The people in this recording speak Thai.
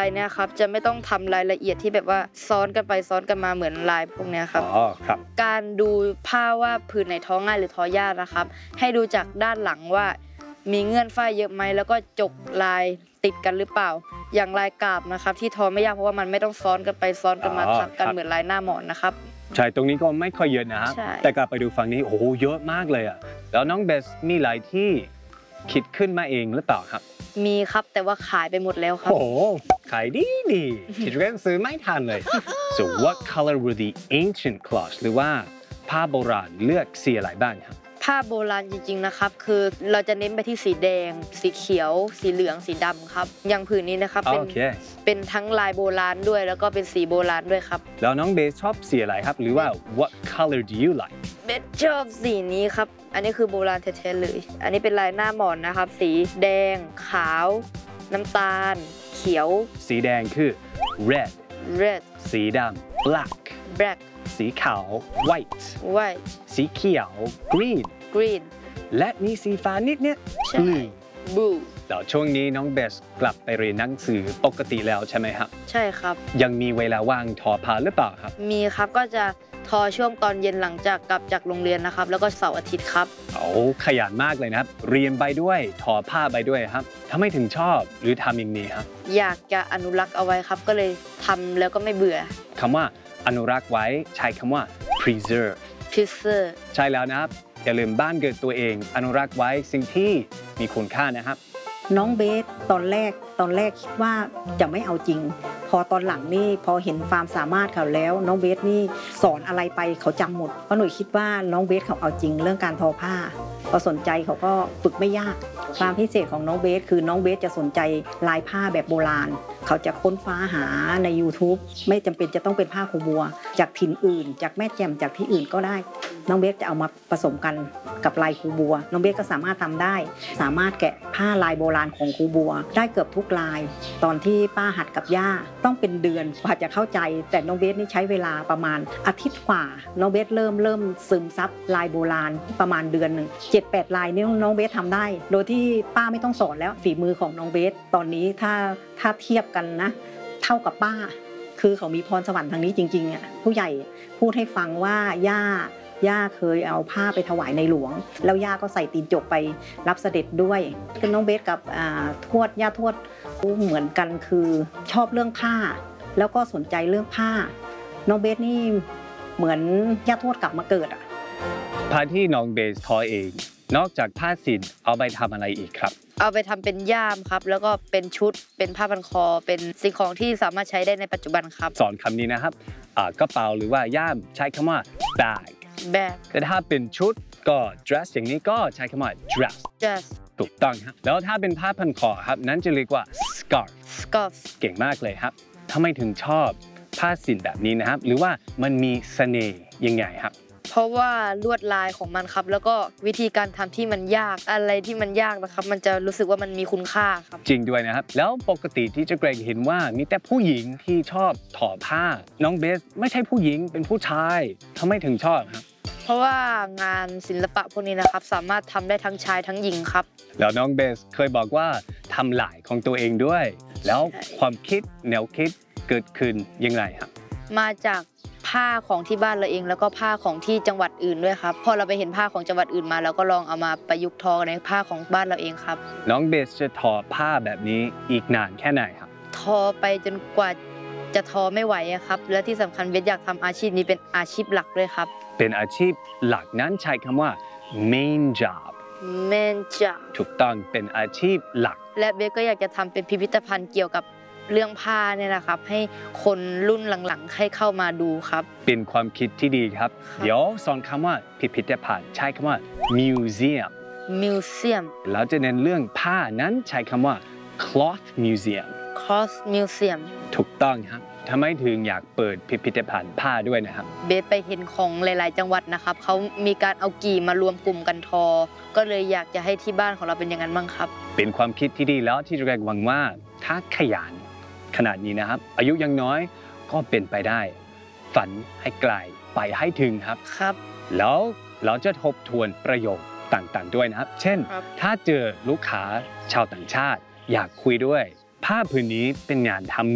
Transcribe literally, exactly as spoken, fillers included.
ายเนี่ยครับจะไม่ต้องทำรายละเอียดที่แบบว่าซ้อนกันไปซ้อนกันมาเหมือนลายพวกนี้ครับอ๋อครับการดูผ้าว่าผืนไหนท้อง่ายหรือท้อยากนะครับให้ดูจากด้านหลังว่ามีเงื่อนฝ้ายเยอะไหมแล้วก็จกลายติดกันหรือเปล่าอย่างลายกาบนะครับที่ทอไม่ยากเพราะว่ามันไม่ต้องซ้อนกันไปซ้อนกันมาทับกันเหมือนลายหน้าหมอนนะครับใช่ตรงนี้ก็ไม่ค่อยเยอะนะครับแต่กลับไปดูฝั่งนี้โอ้โหเยอะมากเลยอ่ะแล้วน้องเบสมีลายที่คิดขึ้นมาเองหรือเปล่าครับมีครับแต่ว่าขายไปหมดแล้วครับโอ้ขายดีดีคิดว่าซื้อไม่ทันเลย so what color were the ancient cloths หรือว่าผ้าโบราณเลือกสีอะไรบ้างครับผ้าโบราณจริงๆนะครับคือเราจะเน้นไปที่สีแดงสีเขียวสีเหลืองสีดำครับอย่างผืนนี้นะครับเป็น okay. เป็นทั้งลายโบราณด้วยแล้วก็เป็นสีโบราณด้วยครับแล้วน้องเบสชอบสีอะไรครับหรือว่า what color do you like เบสชอบสีนี้ครับอันนี้คือโบราณแท้ๆเลยอันนี้เป็นลายหน้าหมอนนะครับสีแดงขาวน้ำตาลเขียวสีแดงคือ red red สีดำ black black สีขาว white white สีเขียว green green และมีสีฟ้านิดเนี่ย blue blue แล้วช่วงนี้น้องเบสกลับไปเรียนหนังสือปกติแล้วใช่ไหมครับใช่ครับยังมีเวลาว่างทอผ้าหรือเปล่าครับมีครับก็จะทอช่วงตอนเย็นหลังจากกลับจากโรงเรียนนะครับแล้วก็เสาร์อาทิตย์ครับโอ้ขยันมากเลยนะครับเรียนไปด้วยทอผ้าไปด้วยครับทำไมถึงชอบหรือทำอย่างนี้ครับอยากจะอนุรักษ์เอาไว้ครับก็เลยทำแล้วก็ไม่เบื่อคำว่าอนุรักษ์ไว้ใช้คำว่า preserve preserve ใช่แล้วนะครับอย่าลืมบ้านเกิดตัวเองอนุรักษ์ไว้สิ่งที่มีคุณค่านะครับน้องเบสตอนแรกตอนแรกคิดว่าจะไม่เอาจริงพอตอนหลังนี่พอเห็นความสามารถเขาแล้วน้องเบสนี่สอนอะไรไปเขาจำหมดเพราะหนูคิดว่าน้องเบสเขาเอาจริงเรื่องการทอผ้าพอสนใจเขาก็ฝึกไม่ยากความพิเศษของน้องเบสคือน้องเบสจะสนใจลายผ้าแบบโบราณเขาจะค้นฟ้าหาใน YouTube ไม่จำเป็นจะต้องเป็นผ้าคูบัวจากถิ่นอื่นจากแม่แจ่มจากที่อื่นก็ได้น้องเบสจะเอามาผสมกันกับลายคูบัวน้องเบสก็สามารถทำได้สามารถแกะผ้าลายโบราณของคูบัวได้เกือบทุกลายตอนที่ป้าหัดกับย่าต้องเป็นเดือนกว่าจะเข้าใจแต่น้องเบสนี่ใช้เวลาประมาณอาทิตย์กว่าน้องเบสเริ่มเริ่มซึมซับลายโบราณประมาณเดือนหนึ่ง เจ็ดแปด ลายนี่น้องเบสทำได้โดยที่ป้าไม่ต้องสอนแล้วฝีมือของน้องเบสตอนนี้ถ้าถ้าเทียบกันนะเท่ากับป้าคือเขามีพรสวรรค์ทางนี้จริงๆอ่ะผู้ใหญ่พูดให้ฟังว่าย่าย่าเคยเอาผ้าไปถวายในหลวงแล้วย่าก็ใส่ตีนจกไปรับเสด็จด้วยคือน้องเบสกับทวดย่าทวดเหมือนกันคือชอบเรื่องผ้าแล้วก็สนใจเรื่องผ้าน้องเบสนี่เหมือนย่าทวดกลับมาเกิดอ่ะผ้าที่น้องเบสทอเองนอกจากผ้าสิ้นเอาไปทำอะไรอีกครับเอาไปทำเป็นย่ามครับแล้วก็เป็นชุดเป็นผ้าพันคอเป็นสิ่งของที่สามารถใช้ได้ในปัจจุบันครับสอนคำนี้นะครับกระเป๋าหรือว่าย่ามใช้คำว่า bag bag แต่ถ้าเป็นชุดก็ dress อย่างนี้ก็ใช้คำว่า dress dress ถูกต้องครับแล้วถ้าเป็นผ้าพันคอครับนั้นจะเรียกว่า scarf scarf เก่งมากเลยครับทำไมถึงชอบผ้าสิ้นแบบนี้นะครับหรือว่ามันมีเสน่ห์ยังไงครับเพราะว่าลวดลายของมันครับแล้วก็วิธีการทำที่มันยากอะไรที่มันยากนะครับมันจะรู้สึกว่ามันมีคุณค่าครับจริงด้วยนะครับแล้วปกติที่จะเกรงเห็นว่ามีแต่ผู้หญิงที่ชอบทอผ้าน้องเบสไม่ใช่ผู้หญิงเป็นผู้ชายทำไมถึงชอบครับเพราะว่างานศิลปะพวกนี้นะครับสามารถทำได้ทั้งชายทั้งหญิงครับแล้วน้องเบสเคยบอกว่าทำลายของตัวเองด้วยแล้วความคิดแนวคิดเกิดขึ้นยังไงครับมาจากผ้าของที่บ้านเราเองแล้วก็ผ้าของที่จังหวัดอื่นด้วยครับพอเราไปเห็นผ้าของจังหวัดอื่นมาเราก็ลองเอามาประยุกต์ทอในผ้าของบ้านเราเองครับน้องเบสจะทอผ้าแบบนี้อีกนานแค่ไหนครับทอไปจนกว่าจะทอไม่ไหวครับและที่สำคัญเบสอยากทำอาชีพนี้เป็นอาชีพหลักด้วยครับเป็นอาชีพหลักนั้นใช้คำว่า main job main job ถูกต้องเป็นอาชีพหลักและเบสก็อยากจะทำเป็นพิพิธภัณฑ์เกี่ยวกับเรื่องผ้าเนี่ยนะครับให้คนรุ่นหลังๆให้เข้ามาดูครับเป็นความคิดที่ดีครับเดี๋ยวสอนคำว่าพิพิธภัณฑ์ใช้คำว่า museum museum แล้วจะเน้นเรื่องผ้านั้นใช้คำว่า cloth museum cloth museum ถูกต้องครับทำไมถึงอยากเปิดพิพิธภัณฑ์ผ้าด้วยนะครับเบสไปเห็นของหลายๆจังหวัดนะครับเขามีการเอากี่มารวมกลุ่มกันทอก็เลยอยากจะให้ที่บ้านของเราเป็นอย่างนั้นบ้างครับเป็นความคิดที่ดีแล้วที่แรกหวังว่าถ้าขยันขนาดนี้นะครับอายุยังน้อยก็เป็นไปได้ฝันให้ไกลไปให้ถึงครับครับแล้วเราจะทบทวนประโยคต่างๆด้วยนะครับเช่นถ้าเจอลูกค้าชาวต่างชาติอยากคุยด้วยผ้าผืนนี้เป็นงานทำ